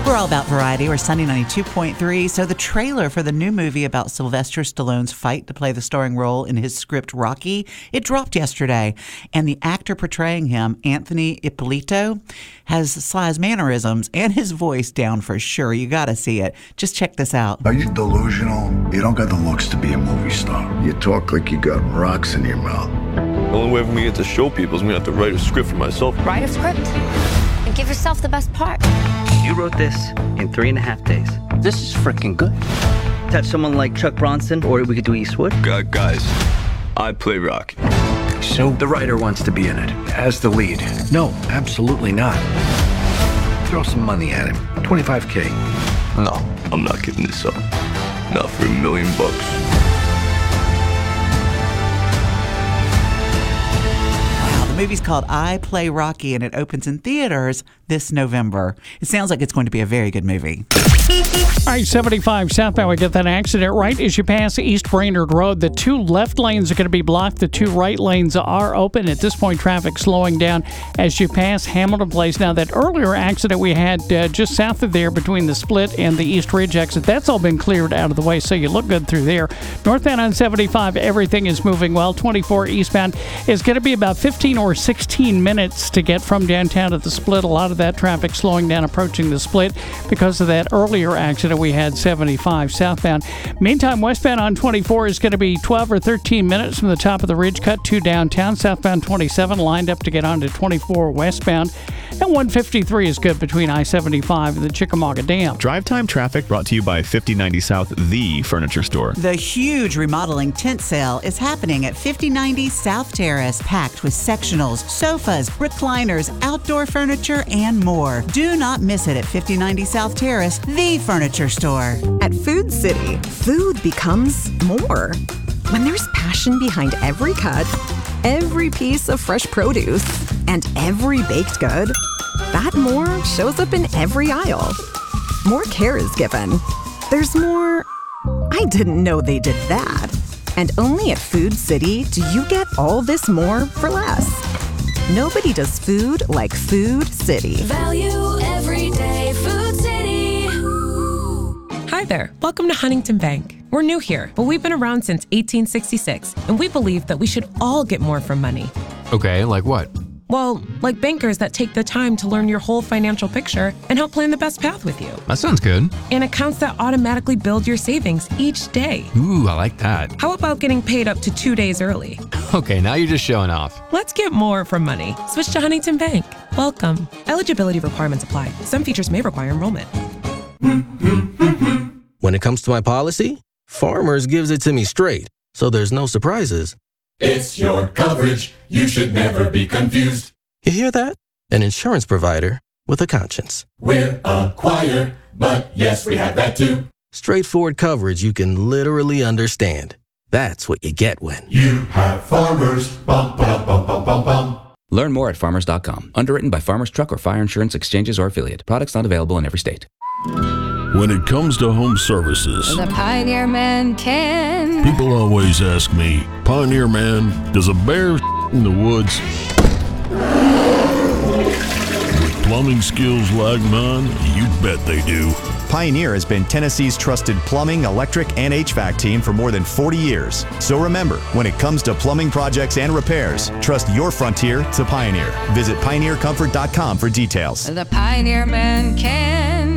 We're all about variety. We're Sunny 92.3. So the trailer for the new movie about Sylvester Stallone's fight to play the starring role in his script Rocky, it dropped yesterday. And the actor portraying him, Anthony Ippolito, has Sly's mannerisms and his voice down for sure. You got to see it. Just check this out. Are you delusional? You don't got the looks to be a movie star. You talk like you got rocks in your mouth. The only way for me to get to show people is I'm going to have to write a script for myself. Write a script and give yourself the best part. You wrote this in 3.5 days. This is freaking good. Touch someone like Chuck Bronson, or we could do Eastwood. Guys, I play Rocky. So the writer wants to be in it as the lead. No, absolutely not. Throw some money at him. $25K. No, I'm not giving this up. Not for $1 million. The movie's called I Play Rocky, and it opens in theaters this November. It sounds like it's going to be a very good movie. I-75 southbound, we get that accident right as you pass East Brainerd Road. The two left lanes are going to be blocked. The two right lanes are open. At this point, traffic slowing down as you pass Hamilton Place. Now, that earlier accident we had just south of there between the Split and the East Ridge exit, that's all been cleared out of the way, so you look good through there. Northbound on 75, everything is moving well. 24 eastbound is going to be about 15 or 16 minutes to get from downtown to the Split. A lot of that traffic slowing down approaching the Split because of that earlier accident we had 75 southbound. Meantime, westbound on 24 is going to be 12 or 13 minutes from the top of the ridge cut to downtown. Southbound 27 lined up to get onto 24 westbound. And 153 is good between I-75 and the Chickamauga Dam. Drive time traffic brought to you by 5090 South, the furniture store. The huge remodeling tent sale is happening at 5090 South Terrace, packed with sectionals, sofas, recliners, outdoor furniture, and more. Do not miss it at 5090 South Terrace, the furniture store. At Food City, food becomes more. When there's passion behind every cut, every piece of fresh produce, and every baked good, that more shows up in every aisle. More care is given. There's more, I didn't know they did that. And only at Food City do you get all this more for less. Nobody does food like Food City. Value every day, Food City. Hi there. Welcome to Huntington Bank. We're new here, but we've been around since 1866, and we believe that we should all get more from money. Okay, like what? Well, like bankers that take the time to learn your whole financial picture and help plan the best path with you. That sounds good. And accounts that automatically build your savings each day. Ooh, I like that. How about getting paid up to 2 days early? Okay, now you're just showing off. Let's get more from money. Switch to Huntington Bank. Welcome. Eligibility requirements apply. Some features may require enrollment. When it comes to my policy, Farmers gives it to me straight, so there's no surprises. It's your coverage. You should never be confused. You hear that? An insurance provider with a conscience. We're a choir, but yes, we have that too. Straightforward coverage you can literally understand. That's what you get when you have Farmers. Bum, bum, bum, bum, bum, bum. Learn more at farmers.com. Underwritten by Farmers Truck or Fire Insurance Exchanges or Affiliate. Products not available in every state. When it comes to home services, The Pioneer Man can. people always ask me, Pioneer Man, does a bear in the woods? With plumbing skills like mine, you bet they do. Pioneer has been Tennessee's trusted plumbing, electric, and HVAC team for more than 40 years. So remember, when it comes to plumbing projects and repairs, trust your frontier to Pioneer. Visit pioneercomfort.com for details. The Pioneer Man can.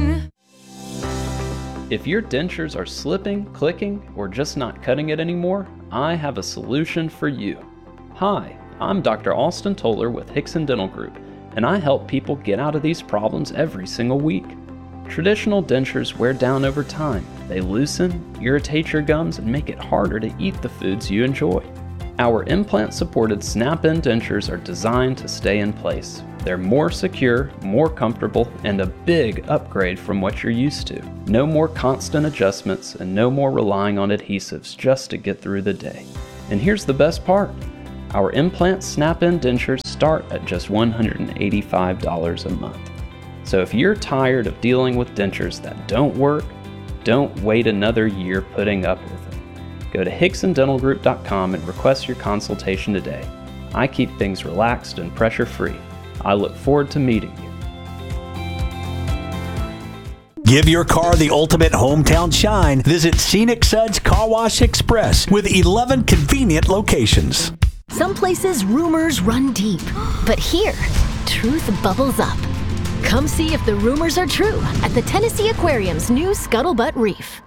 If your dentures are slipping, clicking, or just not cutting it anymore, I have a solution for you. Hi, I'm Dr. Austin Toller with Hickson Dental Group, and I help people get out of these problems every single week. Traditional dentures wear down over time. They loosen, irritate your gums, and make it harder to eat the foods you enjoy. Our implant-supported snap-in dentures are designed to stay in place. They're more secure, more comfortable, and a big upgrade from what you're used to. No more constant adjustments and no more relying on adhesives just to get through the day. And here's the best part. Our implant snap-in dentures start at just $185 a month. So if you're tired of dealing with dentures that don't work, don't wait another year putting up with it. Go to HicksonDentalGroup.com and request your consultation today. I keep things relaxed and pressure-free. I look forward to meeting you. Give your car the ultimate hometown shine. Visit Scenic Suds Car Wash Express with 11 convenient locations. Some places rumors run deep, but here, truth bubbles up. Come see if the rumors are true at the Tennessee Aquarium's new Scuttlebutt Reef.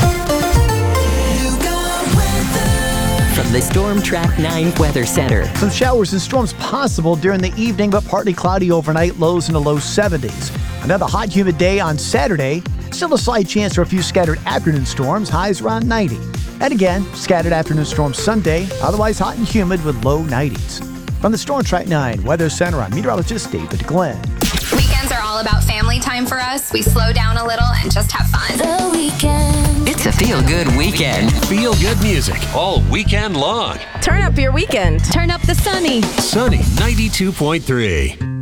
From the Storm Track 9 Weather Center. Some showers and storms possible during the evening, but partly cloudy overnight, lows in the low 70s. Another hot, humid day on Saturday. Still a slight chance for a few scattered afternoon storms, highs around 90. And again, scattered afternoon storms Sunday, otherwise hot and humid with low 90s. From the Storm Track 9 Weather Center, I'm meteorologist David Glenn. Weekends are all about family time for us. We slow down a little and just have fun. The Weekend. It's a feel-good weekend. Feel-good music all weekend long. Turn up your weekend. Turn up the Sunny. Sunny 92.3.